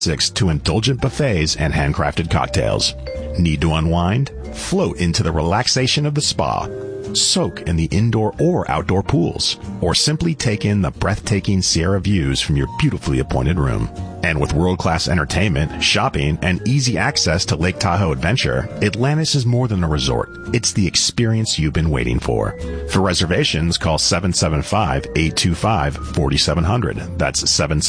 to indulgent buffets and handcrafted cocktails. Need to unwind? Float into the relaxation of the spa. Soak in the indoor or outdoor pools, or simply take in the breathtaking Sierra views from your beautifully appointed room. And with world-class entertainment, shopping, and easy access to Lake Tahoe Adventure, Atlantis is more than a resort. It's the experience you've been waiting for. For reservations, call 775-825-4700. That's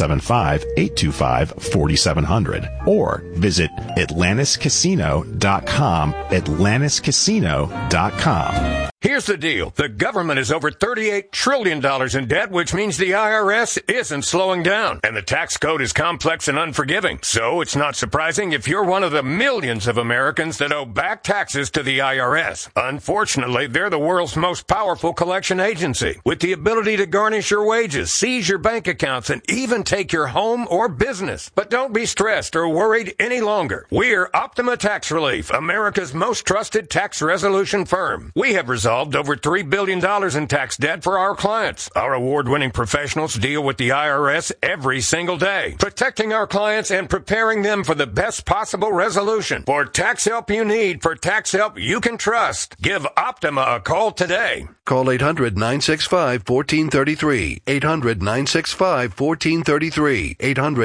775-825-4700. Or visit AtlantisCasino.com, AtlantisCasino.com. Here's the deal. The government is over $38 trillion in debt, which means the IRS isn't slowing down. And the tax code is complex and unforgiving. So it's not surprising if you're one of the millions of Americans that owe back taxes to the IRS. Unfortunately, they're the world's most powerful collection agency, with the ability to garnish your wages, seize your bank accounts, and even take your home or business. But don't be stressed or worried any longer. We're Optima Tax Relief, America's most trusted tax resolution firm. We have resolved over $3 billion in tax debt for our clients. Our award-winning professionals deal with the IRS every single day, protecting our clients and preparing them for the best possible resolution. For tax help you need, for tax help you can trust, give Optima a call today. Call 800-965-1433. 800-965-1433.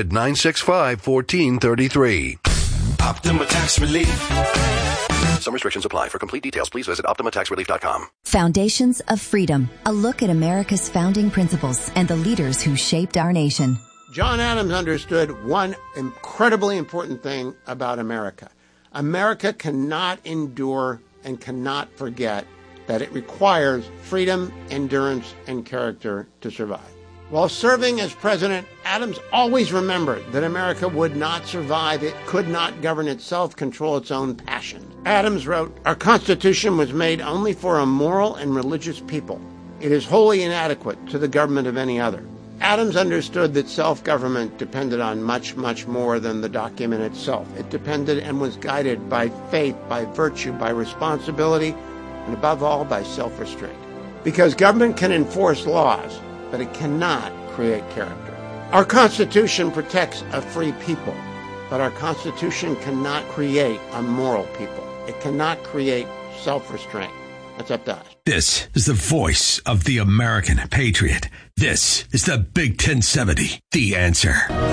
800-965-1433. Optima Tax Relief. Some restrictions apply. For complete details, please visit OptimaTaxRelief.com. Foundations of Freedom, a look at America's founding principles and the leaders who shaped our nation. John Adams understood one incredibly important thing about America. America cannot endure and cannot forget that it requires freedom, endurance, and character to survive. While serving as president, Adams always remembered that America would not survive. It could not govern itself, control its own passions. Adams wrote, "Our Constitution was made only for a moral and religious people. It is wholly inadequate to the government of any other." Adams understood that self-government depended on much, much more than the document itself. It depended and was guided by faith, by virtue, by responsibility, and above all, by self-restraint. Because government can enforce laws, but it cannot create character. Our Constitution protects a free people, but our Constitution cannot create a moral people. It cannot create self-restraint. That's up to us. This is the voice of the American patriot. This is the Big 1070, The Answer.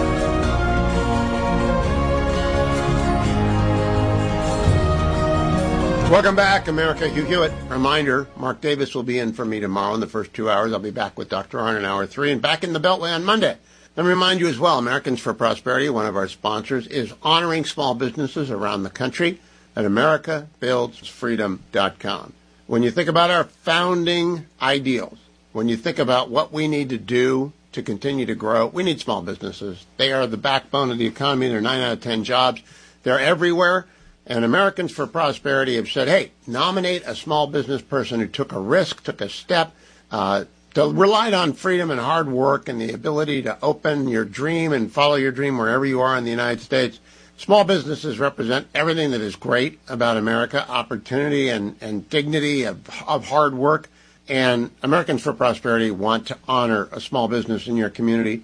Welcome back, America. Hugh Hewitt. Reminder, Mark Davis will be in for me tomorrow in the first 2 hours. I'll be back with Dr. Arnn in hour 3 and back in the Beltway on Monday. Let me remind you as well, Americans for Prosperity, one of our sponsors, is honoring small businesses around the country at AmericaBuildsFreedom.com. When you think about our founding ideals, when you think about what we need to do to continue to grow, we need small businesses. They are the backbone of the economy. They're 9 out of 10 jobs. They're everywhere. And Americans for Prosperity have said, hey, nominate a small business person who took a risk, took a step, relied on freedom and hard work and the ability to open your dream and follow your dream wherever you are in the United States. Small businesses represent everything that is great about America, opportunity and dignity of hard work. And Americans for Prosperity want to honor a small business in your community.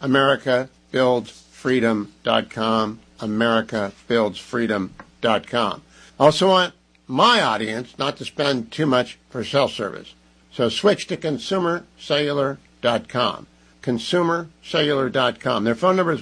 AmericaBuildsFreedom.com. AmericaBuildsFreedom.com. I also want my audience not to spend too much for cell service. So switch to ConsumerCellular.com. ConsumerCellular.com. Their phone number is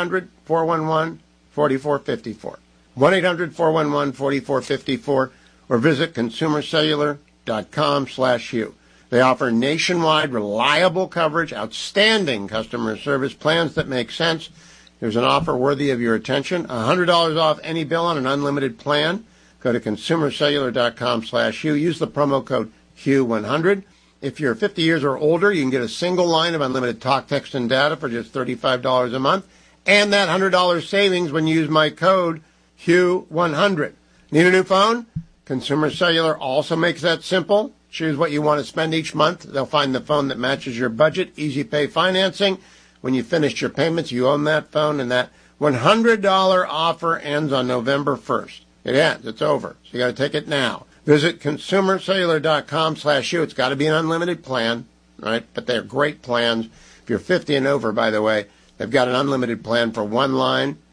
1-800-411-4454. 1-800-411-4454 or visit ConsumerCellular.com/Hugh. They offer nationwide reliable coverage, outstanding customer service, plans that make sense. There's an offer worthy of your attention. $100 off any bill on an unlimited plan. Go to ConsumerCellular.com/Hugh. Use the promo code HUGH100. If you're 50 years or older, you can get a single line of unlimited talk, text, and data for just $35 a month. And that $100 savings when you use my code HUGH100. Need a new phone? Consumer Cellular also makes that simple. Choose what you want to spend each month. They'll find the phone that matches your budget. Easy pay financing. When you finish your payments, you own that phone, and that $100 offer ends on November 1st. It ends. It's over. So you got to take it now. Visit ConsumerCellular.com/Hugh. It's got to be an unlimited plan, right? But they're great plans. If you're 50 and over, by the way, they've got an unlimited plan for one line